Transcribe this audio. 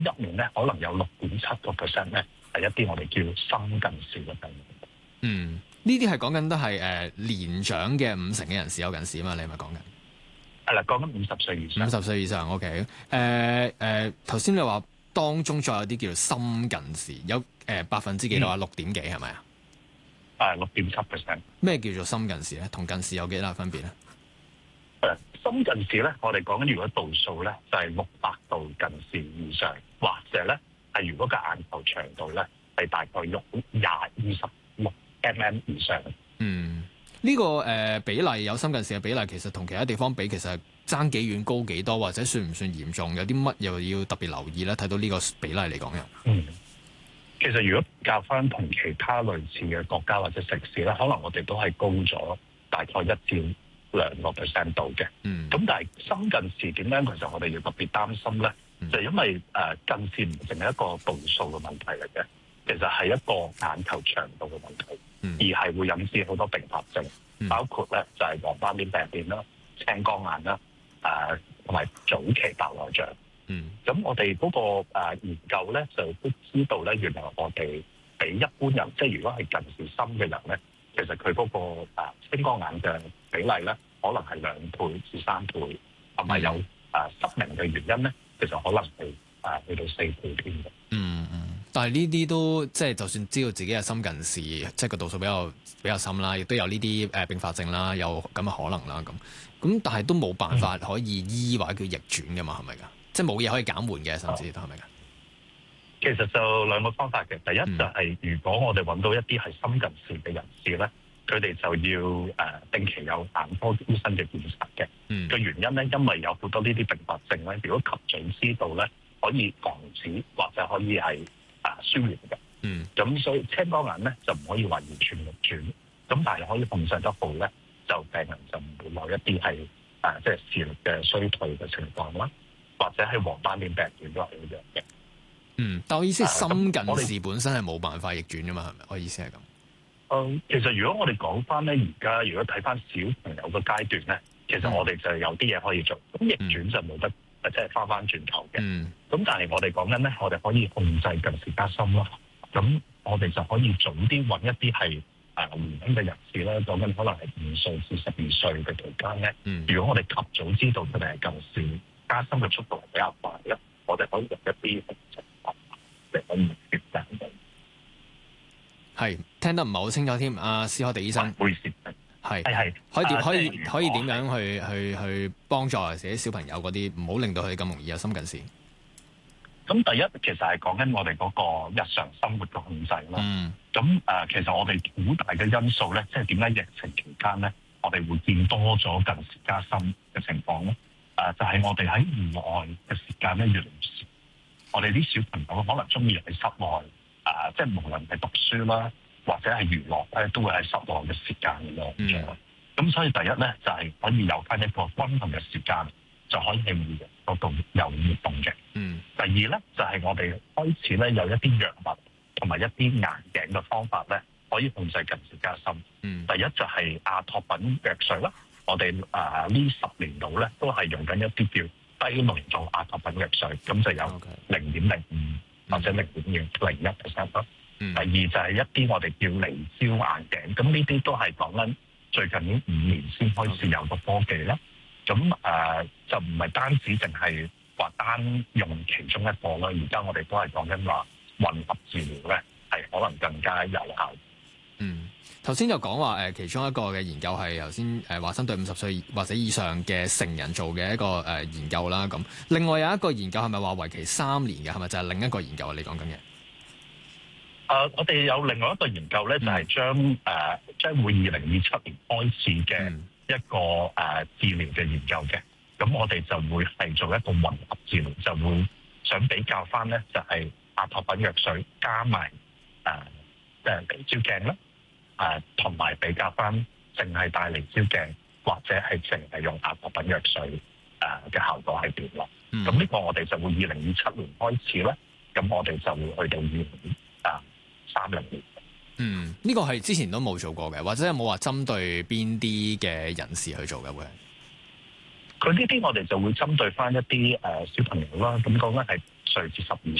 入面咧，可能有6.7%咧係一啲我哋叫深近視嘅病人。 呢啲係講緊都係年長嘅50%嘅人士有近視啊嘛？你係咪講緊？ 係啦，講緊50歲以上。 50歲以上 ，OK。頭先你話當中再有啲叫做深近視，有%幾多啊？6點幾係咪啊 ？6.7%。 咩叫做深近視咧？同近視有幾大分別咧？ 深近視咧，我哋講緊如果度數咧就係600度近視以上，或者咧係如果個眼球長度咧係大概26 mm 以上。 呢個比例有深近視嘅比例，其實同其他地方比，其實爭幾遠高幾多，或者算唔算嚴重？有啲乜又要特別留意咧？睇到呢個比例嚟講又， 其實如果比較翻同其他類似嘅國家或者城市咧，可能我哋都係高咗大概1至2% 度嘅。咁但係深近視點樣？其實我哋要特別擔心咧，就係因為近視唔淨係一個度數嘅問題嚟嘅，其實係一個眼球長度嘅問題。而係會引致好多併發症，包括咧就係黃斑點病變啦、青光眼啦，同埋早期白內障。咁我哋嗰個研究咧就都知道咧，原來我哋比一般人，即係如果係近視深嘅人咧，其實佢嗰個青光眼嘅比例咧，可能係2倍至3倍，同埋有失明嘅原因咧，其實可能係去到4倍添嘅。 但係呢啲都即係就算知道自己係深近視，即係個度數比較深啦，亦都有呢啲併發症啦，有咁嘅可能啦咁但係都冇辦法可以醫或者叫逆轉㗎嘛？係咪㗎？即係冇嘢可以減緩嘅，甚至係咪㗎？ 其實就2個方法嘅，第一就係如果我哋揾到一啲係深近視嘅人士咧，佢哋就要定期有眼科醫生嘅檢查嘅。個原因咧，因為有好多呢啲併發症咧，如果及早知道咧，可以防止或者可以係舒緩嘅。咁所以青光眼咧就唔可以話完全逆轉，咁但係可以控制得好咧，就病人就唔會有一啲係即係視力嘅衰退嘅情況啦，或者係黃斑點病變都係一樣嘅。 但我意思係深近視本身係冇辦法逆轉㗎嘛？係咪？我意思係咁。 其實如果我哋講翻咧，而家如果睇翻小朋友嘅階段咧，其實我哋就有啲嘢可以做，咁逆轉就冇得即係翻轉頭嘅。咁但係我哋講緊咧，我哋可以控制近視加深咯。咁我哋就可以早啲揾一啲係年輕嘅人士咧，講緊可能係5歲至12歲嘅期間咧。如果我哋及早知道佢哋係近視加深嘅速度係比較快咧，我哋可以用一啲情況嚟可以決定到。 係聽得唔係好清楚添，阿施凱迪醫生。 唔好意思，係可以點樣去幫助自己小朋友嗰啲，唔好令到佢咁容易有深近視？ 咁第一其實係講緊我哋嗰個日常生活嘅控制啦。咁其實我哋好大嘅因素咧，即係點解疫情期間咧，我哋會見多咗近視加深嘅情況咧？就係我哋喺戶外嘅時間咧越嚟越少。我哋啲小朋友可能中意喺室內，即係無論係讀書啦，或者係娛樂咧，都會喺室內嘅時間用咗。咁所以第一咧就係可以有翻一個均衡嘅時間，就可以喺戶外嗰度有活動嘅。第二咧就係我哋開始咧有一啲藥物同埋一啲眼鏡嘅方法咧，可以控制近視加深。第一就係阿托品藥水啦。我哋呢10年度咧都係用緊一啲叫低濃度阿托品藥水，咁就有0.05或者0.01%啦。第二就係一啲我哋叫離焦眼鏡，咁呢啲都係講緊最近呢5年先開始有個科技啦。咁就唔係單止淨係話單用其中一個啦，而家我哋都係講緊話混合治療咧，係可能更加有效。 頭先就講話其中一個嘅研究係頭先話針對50歲或者以上嘅成人做嘅一個研究啦。咁另外有一個研究係咪話為期3年嘅？係咪就係另一個研究啊？你講緊嘅？ 我哋有另外一個研究咧，就係將會2027年開始嘅一個治療嘅研究嘅。咁我哋就會係做一個混合治療，就會想比較翻咧，就係阿托品藥水加埋離焦鏡啦。同埋比較翻淨係戴離焦鏡或者係淨係用阿托品藥水嘅效果係點咯？咁呢個我哋就會2027年開始咧，咁我哋就會去到2030年。 呢個係之前都冇做過嘅，或者有冇話針對邊啲嘅人士去做嘅會？ 佢呢啲我哋就會針對翻一啲小朋友啦，咁講緊係歲至12